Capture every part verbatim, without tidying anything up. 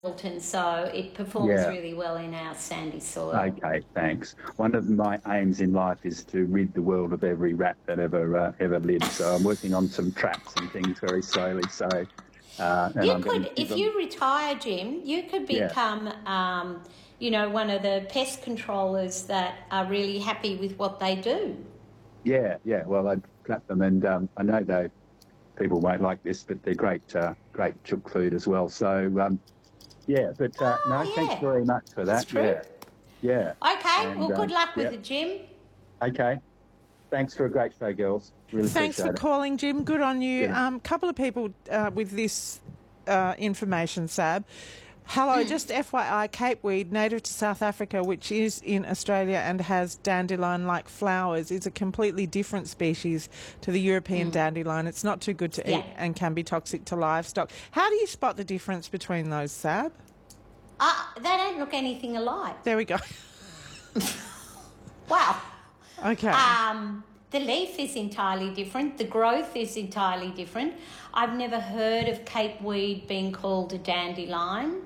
Hilton, so it performs Yeah. really well in our sandy soil. Okay, thanks. One of my aims in life is to rid the world of every rat that ever uh, ever lived. So I'm working on some traps and things very slowly. So, uh, and You I'm going to could, give if them. you retire, Jim, you could Yeah, become, um, you know, one of the pest controllers that are really happy with what they do. yeah, yeah. Well, I'd trap them, and um, I know though people won't like this, but they're great, uh, great chook food as well. So, um, yeah. But uh, no, Oh, thanks yeah, very much for that's that. true. Yeah, yeah. Okay, well, And good um, luck with yeah, it, Jim. okay. Thanks for a great show, girls. Really Thanks for appreciate it. calling, Jim. Good on you. A Yeah. um, couple of people uh, with this uh, information, Sab. Hello, just F Y I, Cape weed, native to South Africa, which is in Australia and has dandelion-like flowers, is a completely different species to the European dandelion. It's not too good to Yeah. eat and can be toxic to livestock. How do you spot the difference between those, Sab? Uh, they don't look anything alike. There we go. Wow. Okay. Um, the leaf is entirely different. The growth is entirely different. I've never heard of Cape weed being called a dandelion.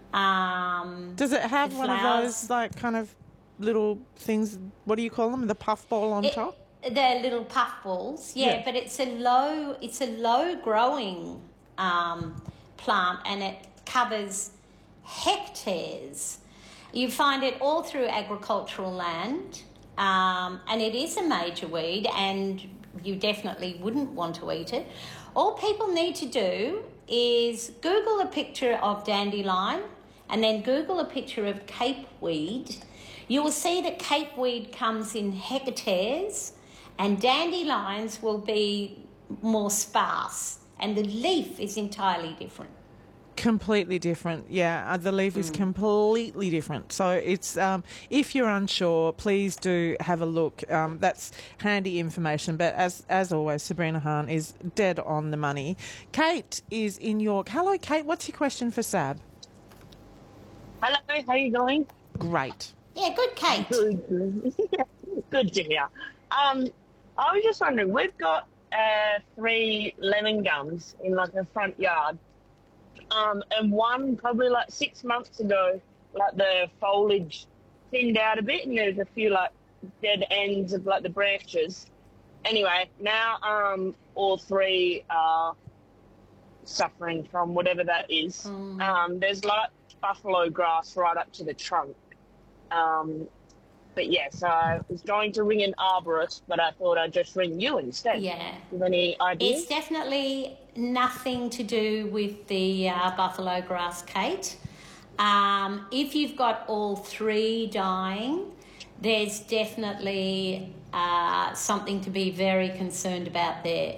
Um, Does it have the one of flowers- those, like, kind of little things, what do you call them, the puffball on It- top? They're little puffballs, yeah, Yeah. but it's a low, it's a low growing um, plant, and it covers hectares. You find it all through agricultural land, um, and it is a major weed, and you definitely wouldn't want to eat it. All people need to do is Google a picture of dandelion and then Google a picture of Cape weed. You will see that Cape weed comes in hectares and dandelions will be more sparse, and the leaf is entirely different. Completely different, yeah. Uh, the leaf is completely different. So it's um, if you're unsure, please do have a look. Um, that's handy information. But as as always, Sabrina Hahn is dead on the money. Kate is in York. Hello, Kate. What's your question for Sab? Hello, how you going? Great. Yeah, good, Kate. Good, good. Good to hear. Um, I was just wondering, we've got uh, three lemon gums in like the front yard, um, and one probably like six months ago, like the foliage thinned out a bit, and there's a few like dead ends of like the branches. Anyway, now um, all three are suffering from whatever that is. Mm. Um, there's like buffalo grass right up to the trunk. Um, but yes, I was going to ring an arborist, but I thought I'd just ring you instead. Yeah. Do you have any ideas? It's definitely nothing to do with the uh, buffalo grass, Kate. Um, if you've got all three dying, there's definitely uh, something to be very concerned about there.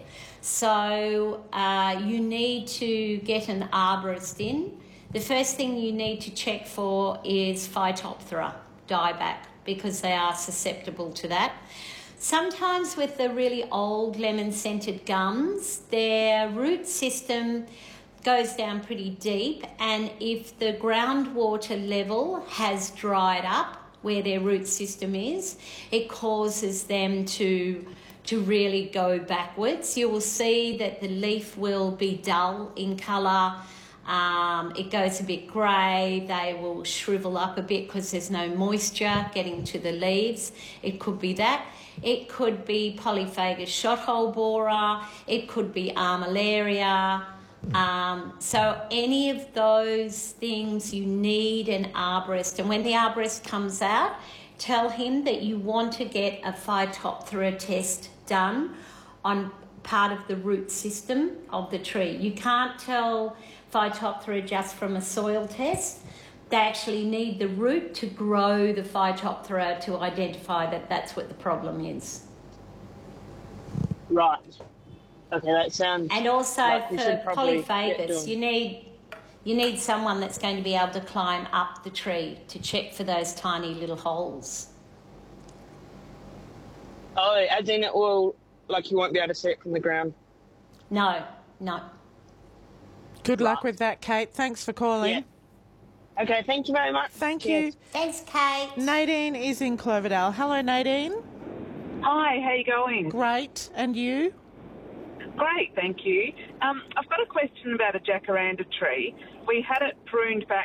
So uh, you need to get an arborist in. The first thing you need to check for is Phytophthora dieback, because they are susceptible to that. Sometimes with the really old lemon-scented gums, their root system goes down pretty deep, and if the groundwater level has dried up where their root system is, it causes them to to really go backwards. You will see that the leaf will be dull in colour. Um, it goes a bit grey. They will shrivel up a bit because there's no moisture getting to the leaves. It could be that. It could be polyphagus shothole borer. It could be armillaria. Um, so any of those things, you need an arborist. And when the arborist comes out, tell him that you want to get a Phytophthora test done on part of the root system of the tree. You can't tell Phytophthora just from a soil test. They actually need the root to grow the Phytophthora to identify that that's what the problem is. Right. Okay, that sounds... And also like we for should probably get polyphagus, doing- you need you need someone that's going to be able to climb up the tree to check for those tiny little holes. Oh, as in it will, like you won't be able to see it from the ground. No, no. Good luck with that, Kate. Thanks for calling. Yeah. Okay, thank you very much. Thank Cheers. you. Thanks, Kate. Nadine is in Cloverdale. Hello, Nadine. Hi, how you going? Great. And you? Great, thank you. Um, I've got a question about a jacaranda tree. We had it pruned back